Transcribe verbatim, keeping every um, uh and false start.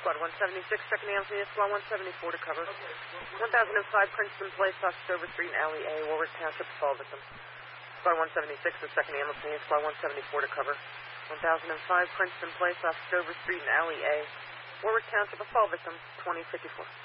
Squad one seventy-six, second ambulance unit, Squad one seventy-four to cover. one thousand five, Princeton Place, off Stover Street and Alley A, Warwick Township, fall victim. Squad one seventy-six, the second ambulance unit, Squad one seventy-four to cover. one thousand five, Princeton Place, off Stover Street and Alley A, Warwick Township, a fall victim, twenty fifty-four.